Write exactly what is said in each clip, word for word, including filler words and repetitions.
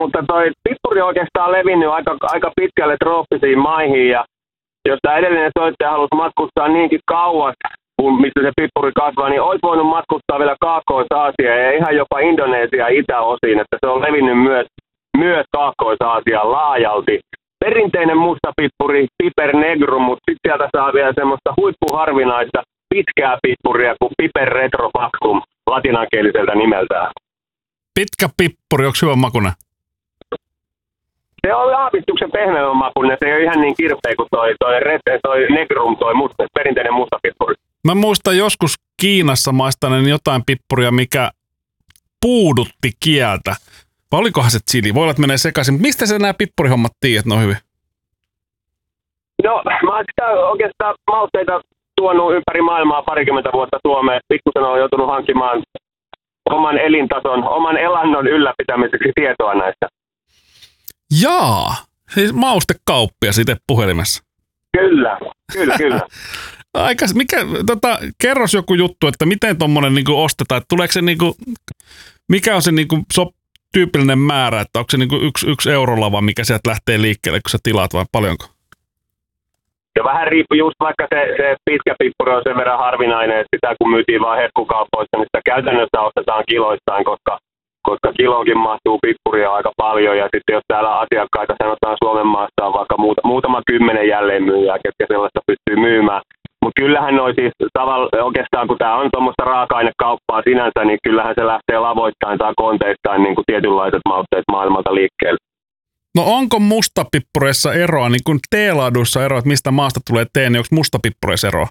mutta toi pippuri oikeastaan on levinnyt aika, aika pitkälle trooppisiin maihin, ja jos tämä edellinen soittaja halusi matkustaa niinkin kauas, kun missä se pippuri kasvaa, niin olisi voinut matkustaa vielä Kaakkois-Aasiaan ja ihan jopa Indonesiaan itäosiin, että se on levinnyt myös, myös Kaakkois-Aasiaan laajalti. Perinteinen musta pippuri, Piper negrum, mutta sitten sieltä saa vielä semmoista huippuharvinaista pitkää pippuria kuin Piper retrofactum latinankieliseltä nimeltään. Pitkä pippuri, onko hyvä makuinen? Se on aavistuksen pehmeän makuinen, se ei ole ihan niin kirpeä kuin toi, toi, red, toi negrum, toi musta, perinteinen musta pippuri. Mä muistan joskus Kiinassa maistaneen jotain pippuria, mikä puudutti kieltä. Vai olikohan se chili? Voi olla, että menee sekaisin. Mistä sä nämä pippurihommat tiedät, ne on hyvin? No, mä oon sitä oikeastaan mausteita tuonut ympäri maailmaa parikymmentä vuotta Suomeen. Pikkusen on joutunut hankkimaan oman elintason, oman elannon ylläpitämiseksi tietoa näistä. Jaa, siis maustekauppia sitten puhelimessa. Kyllä, kyllä, kyllä. Aika, mikä, tota, kerros joku juttu, että miten tommonen niinku ostetaan, että tuleeko se niinku, mikä on se niinku sop, tyypillinen määrä, että onko se niinku yksi, yksi eurolava, mikä sieltä lähtee liikkeelle, kun sä tilaat vai paljonko? Ja vähän riippuu just vaikka se, se pitkä pippuri on sen verran harvinainen, että sitä kun myytiin vaan herkkukaupoissa, niin sitä käytännössä ostetaan kiloistaan, koska, koska kiloonkin mahtuu pippuria aika paljon. Ja sitten jos täällä asiakkaita sanotaan Suomen maassa on vaikka muuta, muutama kymmenen jälleenmyyjää, ketkä sellaista pystyy myymään. Mutta kyllähän noi siis tavalla, oikeastaan kun tämä on tuommoista raaka-ainekauppaa sinänsä, niin kyllähän se lähtee lavoittain tai konteistaan niin kuin tietynlaiset mausteet maailmalta liikkeelle. No onko mustapippureissa eroa, niin kuin teelaaduissa eroa, että mistä maasta tulee tee, niin onko mustapippureissa eroa?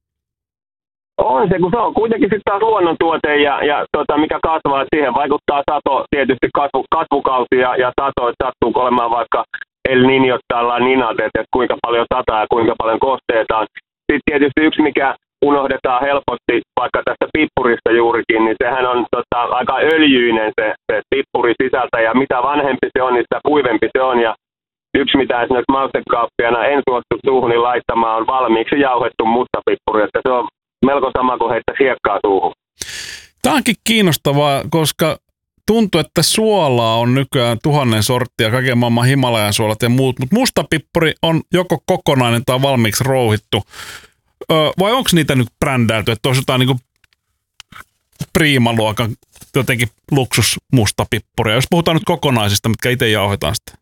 On se, kun se on kuitenkin sitten taas luonnontuote ja, ja tota, mikä kasvaa, että siihen vaikuttaa sato, tietysti kasvu, kasvukausi ja, ja sato, että sattuu olemaan vaikka El Niño tai La Niña, että kuinka paljon sataa ja kuinka paljon kosteetaan. Sitten tietysti yksi, mikä unohdetaan helposti vaikka tästä pippurista juurikin, niin sehän on tota, aika öljyinen se, se pippuri sisältä, ja mitä vanhempi se on, niin sitä kuivempi se on. Ja yksi, mitä esimerkiksi maustekauppiana en suostu suuhuni laittamaan, on valmiiksi jauhettu mustapippuri, että se on melko sama kuin heittää hiekkaa suuhun. Tämä onkin kiinnostavaa, koska tuntuu, että suolaa on nykyään tuhannen sorttia, kaiken maailman Himalajan suolat ja muut, mutta mustapippuri on joko kokonainen tai valmiiksi rouhittu. Öö, vai onko niitä nyt brändäyty, että olisi jotain niin kuin priimaluokan jotenkin luksusmustapippuria, jos puhutaan nyt kokonaisista, mitkä itse jauhetaan sitten?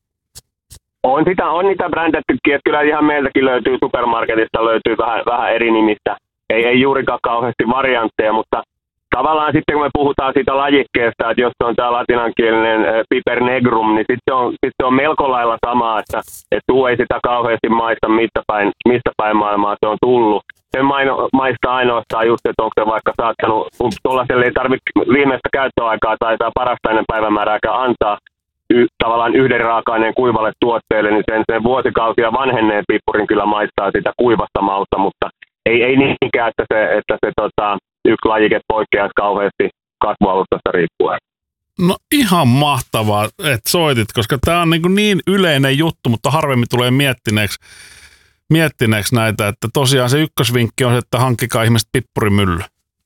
On, sitä, on niitä brändättykin, että kyllä ihan meiltäkin löytyy supermarketista, löytyy vähän, vähän eri nimistä. Ei, ei juurikaan kauheasti variantteja, mutta tavallaan sitten kun me puhutaan siitä lajikkeesta, että jos se on tämä latinankielinen Piper negrum, niin sitten se on, sit se on melko lailla sama, että et tuu ei sitä kauheasti maista, mistä päin, mistä päin maailmaa se on tullut. Sen maino, maista ainoastaan just, että onko se vaikka saattanut, kun tuollaiselle ei tarvitse viimeistä käyttöaikaa tai saa parasta ennen päivämäärääkään antaa y, tavallaan yhden raaka-aineen kuivalle tuotteelle, niin sen, sen vuosikausia vanhenneen pippurin kyllä maistaa sitä kuivasta mausta, mutta ei, ei niinkään, että se, että se tota, yksi lajike poikkeaa kauheasti kasvualustasta riippuen. No ihan mahtavaa, että soitit, koska tämä on niin, niin yleinen juttu, mutta harvemmin tulee miettineeksi, miettineeksi näitä, että tosiaan se ykkösvinkki on se, että hankkikaa ihmiset pippurimylly.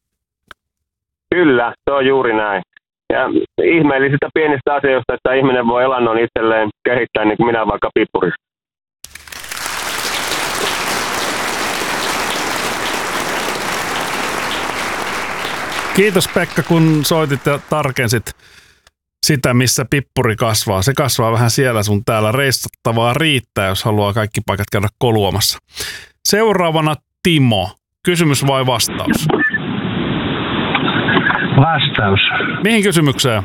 Kyllä, se on juuri näin. Ja ihmeellisistä pienistä asioista, että ihminen voi elannon itselleen kehittää niin kuin minä vaikka pippurista. Kiitos Pekka, kun soitit ja tarkensit sitä, missä pippuri kasvaa. Se kasvaa vähän siellä sun täällä. Reissattavaa riittää, jos haluaa kaikki paikat käydä koluamassa. Seuraavana Timo. Kysymys vai vastaus? Vastaus. Mihin kysymykseen?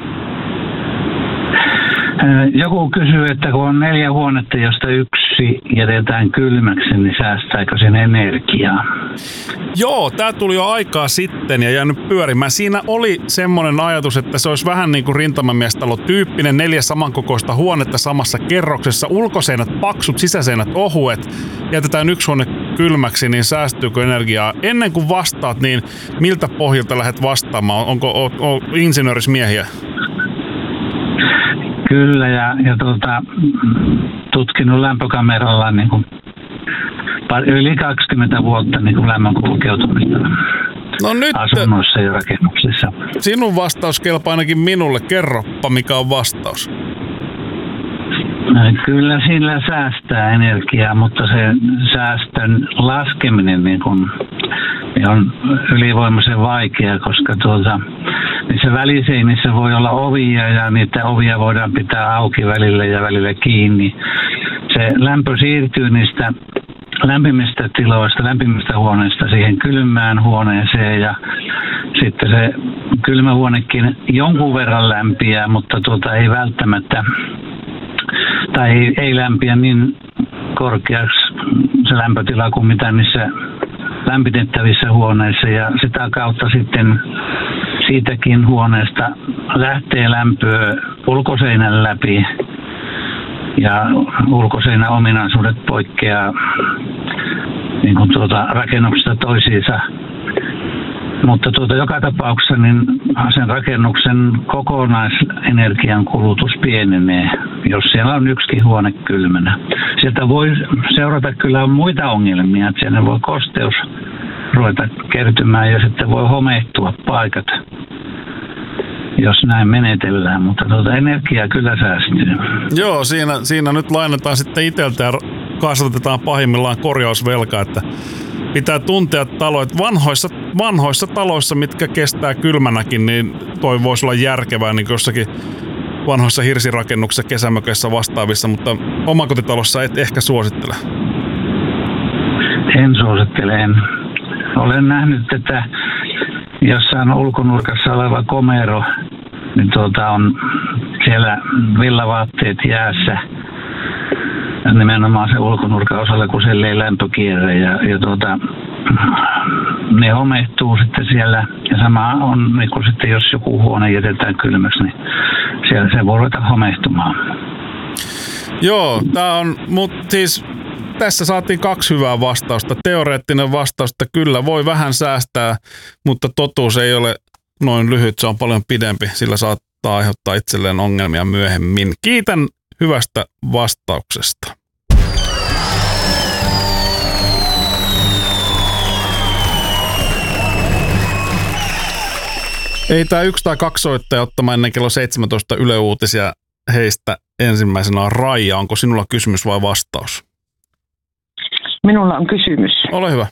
Joku kysyy, että kun on neljä huonetta, josta yksi jätetään kylmäksi, niin säästääkö sen energiaa? Joo, tää tuli jo aikaa sitten ja jäänyt pyörimään. Siinä oli semmoinen ajatus, että se olisi vähän niin kuin rintamamiestalo-tyyppinen, neljä samankokoista huonetta samassa kerroksessa, ulkoseinät paksut, sisäseinät ohuet, jätetään yksi huone kylmäksi, niin säästyykö energiaa? Ennen kuin vastaat, niin miltä pohjalta lähdet vastaamaan? Onko o, o, insinöörismiehiä? Kyllä, ja, ja tuota, tutkinut lämpökameralla niin kuin, yli kaksikymmentä vuotta niin kuin lämmön kulkeutumista no nyt, asunnoissa ja rakennuksissa. Sinun vastaus kelpaa ainakin minulle. Kerroppa, mikä on vastaus. Kyllä sillä säästää energiaa, mutta se säästön laskeminen niin kun, niin on ylivoimaisen vaikea, koska tuota, niissä väliseinissä voi olla ovia ja niitä ovia voidaan pitää auki välillä ja välillä kiinni. Se lämpö siirtyy niistä lämpimistä tiloista, lämpimistä huoneista siihen kylmään huoneeseen ja sitten se kylmä huonekin jonkun verran lämpiää, mutta tuota ei välttämättä tai ei, ei lämpiä niin korkeaksi se lämpötila kuin mitä niissä lämpitettävissä huoneissa ja sitä kautta sitten siitäkin huoneesta lähtee lämpöä ulkoseinän läpi ja ulkoseinän ominaisuudet poikkeaa niin kuin tuota rakennuksesta toisiinsa. Mutta tuota, joka tapauksessa niin sen rakennuksen kokonaisenergian kulutus pienenee, jos siellä on yksikin huone kylmänä. Sieltä voi seurata kyllä muita ongelmia, että siellä voi kosteus ruveta kertymään ja sitten voi homehtua paikat, jos näin menetellään, mutta tuota energiaa kyllä säästyy. Joo, siinä, siinä nyt lainataan sitten itseltä ja kasvatetaan pahimmillaan korjausvelkaa, että pitää tuntea taloja. Vanhoissa, vanhoissa taloissa, mitkä kestää kylmänäkin, niin toi voisi olla järkevää niin jossakin vanhoissa hirsirakennuksissa, kesämökeissä vastaavissa, mutta omakotitalossa et ehkä suosittele. En suosittele. En. Olen nähnyt, että jossain ulkonurkassa oleva komero, niin tuota on siellä villavaatteet jäässä. Nimenomaan se ulkonurkan osalla, kun siellä ei lämpökierre ja, ja tuota, ne homehtuu sitten siellä. Ja sama on, niin kun sitten jos joku huone jätetään kylmäksi, niin siellä se voi ruveta homehtumaan. Joo, tää on, mutta siis tässä saatiin kaksi hyvää vastausta. Teoreettinen vastaus, että kyllä voi vähän säästää, mutta totuus ei ole noin lyhyt, se on paljon pidempi, sillä saattaa aiheuttaa itselleen ongelmia myöhemmin. Kiitän hyvästä vastauksesta. Ei tää yksi tai kaksi soittaja ottamaan ennen kello seitsemäntoista Yle Uutisia. Heistä ensimmäisenä on Raija. Onko sinulla kysymys vai vastaus? Minulla on kysymys. Ole hyvä.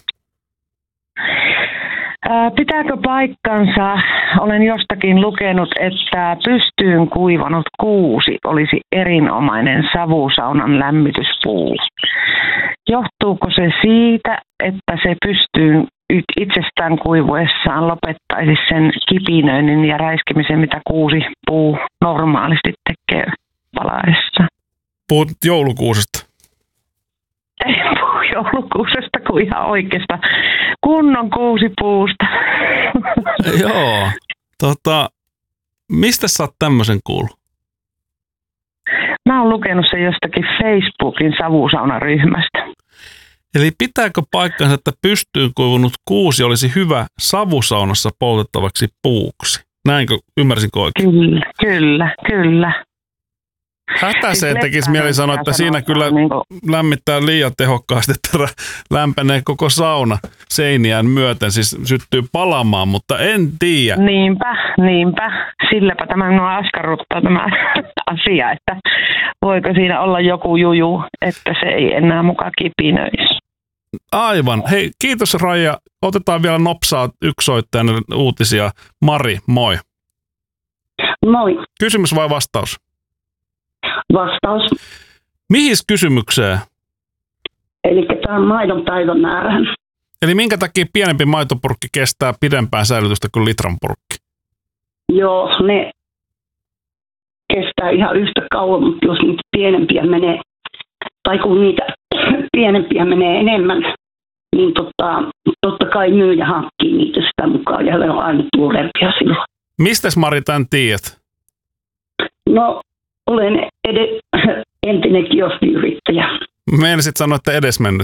Pitääkö paikkansa, olen jostakin lukenut, että pystyyn kuivanut kuusi olisi erinomainen savusaunan lämmityspuu. Johtuuko se siitä, että se pystyyn itsestään kuivuessaan lopettaisi sen kipinöinnin ja räiskimisen, mitä kuusi puu normaalisti tekee palaessa? Puhut joulukuusesta. Ei puhu joulukuusesta kuin ihan oikeasta kunnon kuusipuusta. Joo. Tota, mistä sä oot tämmöisen kuullut? Mä oon lukenut sen jostakin Facebookin savusaunaryhmästä. Eli pitääkö paikkansa, että pystyyn kuivunut kuusi olisi hyvä savusaunassa poltettavaksi puuksi? Näinkö, ymmärsinkö oikein? Kyllä, kyllä, kyllä. Hätäseen tekisi mieli sanoa, että siinä kyllä niin kuin lämmittää liian tehokkaasti, että lämpenee koko sauna seiniään myöten, siis syttyy palamaan, mutta en tiedä. Niinpä, niinpä. Silläpä tämä minua askarruttaa tämä asia, että voiko siinä olla joku juju, että se ei enää muka kipinöisi. Aivan. Hei, kiitos Raija. Otetaan vielä nopsaa yksi soittajan uutisia. Mari, moi. Moi. Kysymys vai vastaus? Vastaus. Mihin kysymykseen? Eli tämä on maidon päivämäärään. Eli minkä takia pienempi maitopurkki kestää pidempään säilytystä kuin litran purkki? Joo, ne kestää ihan yhtä kauan, mutta jos niitä pienempiä menee, tai kun niitä pienempiä menee enemmän, niin totta, totta kai myyjä hankkii niitä sitä mukaan ja ne on aina tuoreempia silloin. Mistäs Mari tämän tiedät? No, olen ed- entinen kioskiyrittäjä. Meinasit sanoa, että edesmennyt.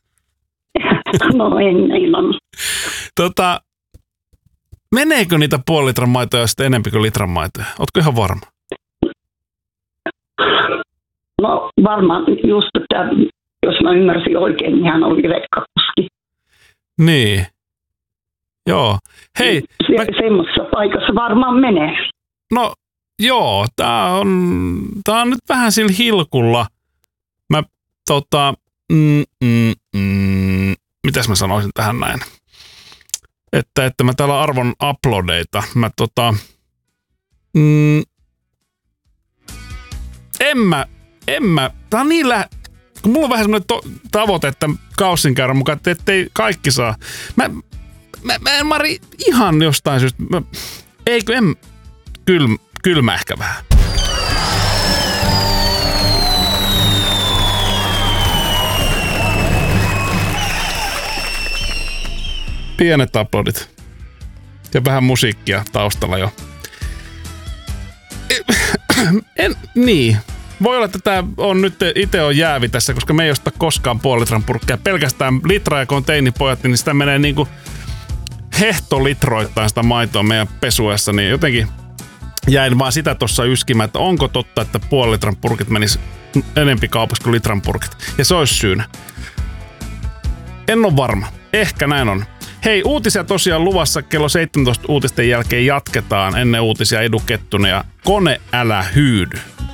No en ilman. Tota, meneekö niitä puoli litran maitoja sitten enemmän kuin litran maitoja? Ootko ihan varma? No varmaan just, että jos mä ymmärsin oikein, niin hän oli rekkakuski. Niin. Joo. Hei. Se, mä... Semmoisessa paikassa varmaan menee. No, joo, tää on, tää on nyt vähän sillä hilkulla. Mä tota, mm, mm, mm, mitäs mä sanoisin tähän näin? Että, että mä täällä arvon uploadeita. Mä tota, mm, en mä, en mä, tää on niin lä... Kun mulla on vähän semmoinen to- tavoite, että kaussin käydä mukaan, että ettei kaikki saa. Mä, mä, mä en Mari ihan jostain syystä, mä, eikö en, kyl, kylmä ehkä vähän. Pienet uploadit. Ja vähän musiikkia taustalla jo. En, niin. Voi olla, että tämä on nyt itse on jäävi tässä, koska me ei osta koskaan puoli litran purkkia. Pelkästään litra ja konteinipojat, niin sitä menee niinku hehtolitroittain sitä maitoa meidän pesuessa, niin jotenkin jäin vaan sitä tuossa yskimään, että onko totta, että puoli litran purkit menis enempi kaupassa kuin litran purkit. Ja se olisi syynä. En ole varma. Ehkä näin on. Hei, uutisia tosiaan luvassa kello seitsemäntoista uutisten jälkeen jatketaan. Ennen uutisia Edu Kettunen ja Kone älä hyydy.